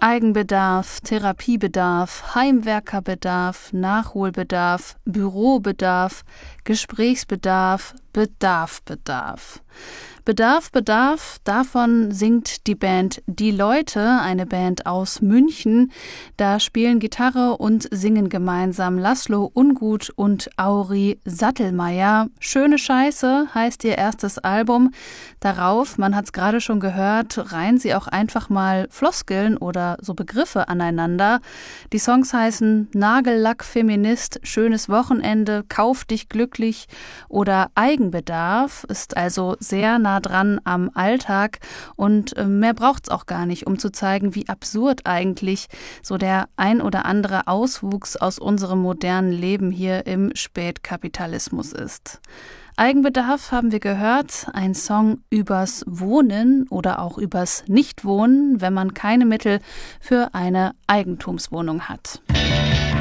Eigenbedarf, Therapiebedarf, Heimwerkerbedarf, Nachholbedarf, Bürobedarf, Gesprächsbedarf, Bedarf. Bedarf, davon singt die Band Die Leute, eine Band aus München. Da spielen Gitarre und singen gemeinsam Laszlo Ungut und Auri Sattelmeier. Schöne Scheiße heißt ihr erstes Album. Darauf, man hat es gerade schon gehört, reihen sie auch einfach mal Floskeln oder so Begriffe aneinander. Die Songs heißen Nagellack Feminist, Schönes Wochenende, Kauf dich glücklich oder Eigenbedarf, ist also sehr nah dran am Alltag und mehr braucht's auch gar nicht, um zu zeigen, wie absurd eigentlich so der ein oder andere Auswuchs aus unserem modernen Leben hier im Spätkapitalismus ist. Eigenbedarf haben wir gehört, ein Song übers Wohnen oder auch übers Nichtwohnen, wenn man keine Mittel für eine Eigentumswohnung hat.